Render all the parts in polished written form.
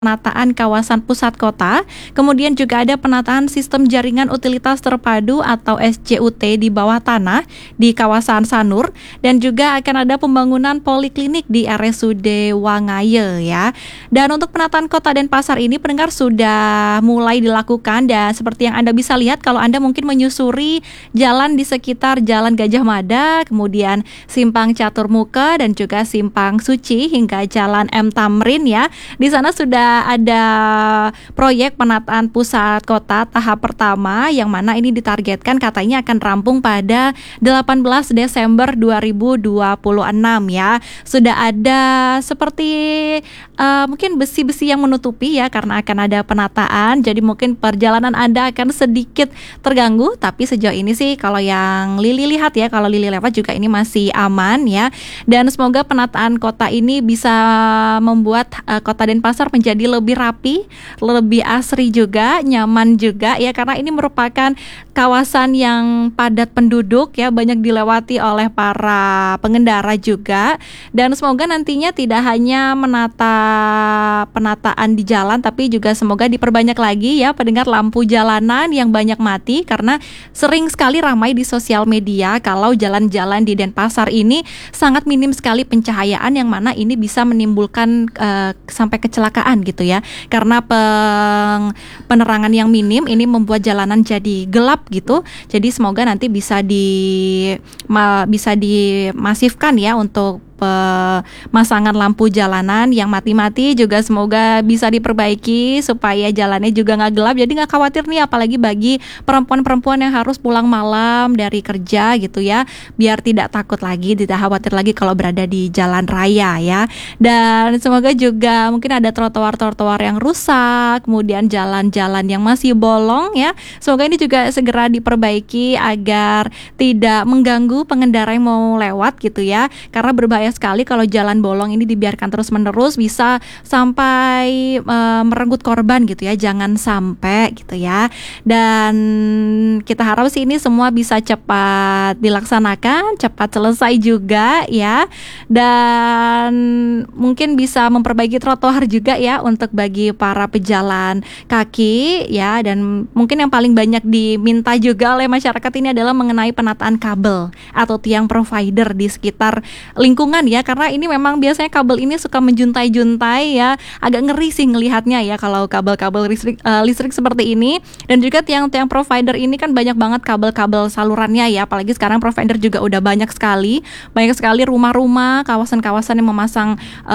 penataan kawasan pusat kota, kemudian juga ada penataan sistem jaringan utilitas terpadu atau SJUT di bawah tanah di kawasan Sanur, dan juga akan ada pembangunan poliklinik di RSUD Wangaye ya. Dan untuk penataan kota Denpasar ini pendengar sudah mulai dilakukan, dan seperti yang Anda bisa lihat kalau Anda mungkin menyusuri jalan di sekitar Jalan Gajah Mada, kemudian Simpang Catur Muka dan juga Simpang Suci hingga Jalan M Tamrin ya. Di sana sudah ada proyek penataan pusat kota tahap pertama yang mana ini ditargetkan katanya akan rampung pada 18 Desember 2026 ya. Sudah ada seperti mungkin besi-besi yang menutupi ya karena akan ada penataan. Jadi mungkin perjalanan Anda akan sedikit terganggu, tapi sejauh ini sih kalau yang Lili lihat ya, kalau Lili lewat juga ini masih aman ya. Dan semoga penataan kota ini bisa membuat kota Denpasar menjadi lebih rapi, lebih asri juga, nyaman juga ya, karena ini merupakan kawasan yang padat penduduk ya, banyak dilewati oleh para pengendara juga. Dan semoga nantinya tidak hanya penataan di jalan, tapi juga semoga diperbanyak lagi ya pendengar lampu jalanan yang banyak mati, karena sering sekali ramai di sosial media kalau jalan-jalan di Denpasar ini sangat minim sekali pencahayaan, yang mana ini bisa menimbulkan sampai kecelakaan gitu ya, karena penerangan yang minim ini membuat jalanan jadi gelap gitu. Jadi semoga nanti bisa dimasifkan ya untuk pemasangan lampu jalanan yang mati-mati juga semoga bisa diperbaiki supaya jalannya juga nggak gelap. Jadi nggak khawatir nih, apalagi bagi perempuan-perempuan yang harus pulang malam dari kerja gitu ya, biar tidak takut lagi, tidak khawatir lagi kalau berada di jalan raya ya. Dan semoga juga mungkin ada trotoar-trotoar yang rusak, kemudian jalan-jalan yang masih bolong ya, semoga ini juga segera diperbaiki agar tidak mengganggu pengendara yang mau lewat gitu ya, karena berbahaya sekali kalau jalan bolong ini dibiarkan terus-menerus, bisa sampai merenggut korban gitu ya, jangan sampai gitu ya. Dan kita harap sih ini semua bisa cepat dilaksanakan, cepat selesai juga ya, dan mungkin bisa memperbaiki trotoar juga ya untuk bagi para pejalan kaki ya. Dan mungkin yang paling banyak diminta juga oleh masyarakat ini adalah mengenai penataan kabel atau tiang provider di sekitar lingkungan ya, karena ini memang biasanya kabel ini suka menjuntai-juntai ya, agak ngeri sih ngelihatnya ya kalau kabel-kabel listrik seperti ini. Dan juga tiang-tiang provider ini kan banyak banget kabel-kabel salurannya ya, apalagi sekarang provider juga udah banyak sekali rumah-rumah, kawasan-kawasan yang memasang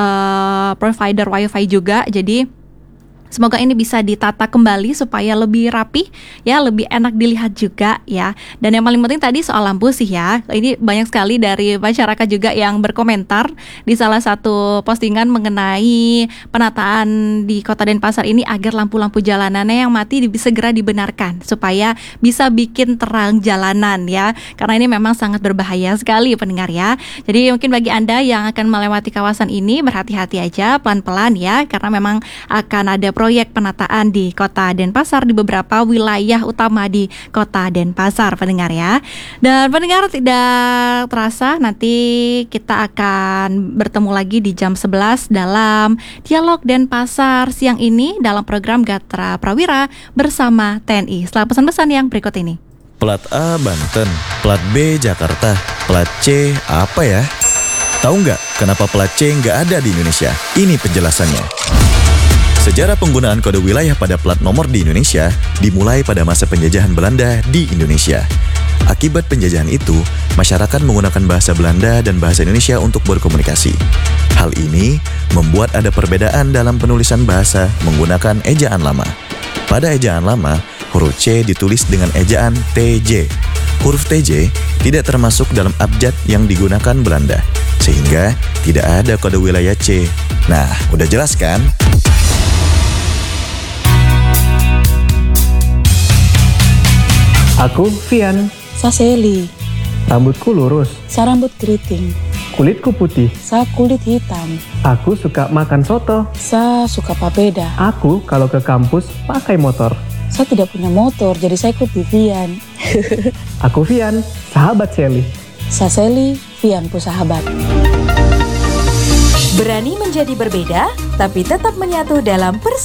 provider wifi juga. Jadi semoga ini bisa ditata kembali supaya lebih rapi ya, lebih enak dilihat juga ya. Dan yang paling penting tadi soal lampu sih ya, ini banyak sekali dari masyarakat juga yang berkomentar di salah satu postingan mengenai penataan di Kota Denpasar ini agar lampu-lampu jalanannya yang mati segera dibenarkan supaya bisa bikin terang jalanan ya, karena ini memang sangat berbahaya sekali pendengar ya. Jadi mungkin bagi Anda yang akan melewati kawasan ini berhati-hati aja, pelan-pelan ya, karena memang akan ada proyek penataan di Kota Denpasar di beberapa wilayah utama di Kota Denpasar pendengar ya. Dan pendengar, tidak terasa nanti kita akan bertemu lagi di jam 11 dalam Dialog Denpasar siang ini dalam program Gatra Prawira bersama TNI. Setelah pesan-pesan yang berikut ini. Plat A Banten, plat B Jakarta, plat C apa ya? Tahu nggak kenapa plat C nggak ada di Indonesia? Ini penjelasannya. Sejarah penggunaan kode wilayah pada plat nomor di Indonesia dimulai pada masa penjajahan Belanda di Indonesia. Akibat penjajahan itu, masyarakat menggunakan bahasa Belanda dan bahasa Indonesia untuk berkomunikasi. Hal ini membuat ada perbedaan dalam penulisan bahasa menggunakan ejaan lama. Pada ejaan lama, huruf C ditulis dengan ejaan TJ. Huruf TJ tidak termasuk dalam abjad yang digunakan Belanda, sehingga tidak ada kode wilayah C. Nah, udah jelas kan? Aku Vian. Saseli. Rambutku lurus. Sarambut keriting. Kulitku putih. Sa kulit hitam. Aku suka makan soto. Sa suka papeda. Aku kalau ke kampus pakai motor. Saya tidak punya motor, jadi saya ikut Vivian. Aku Vian, sahabat Sally. Saseli, Vian pu sahabat. Berani menjadi berbeda, tapi tetap menyatu dalam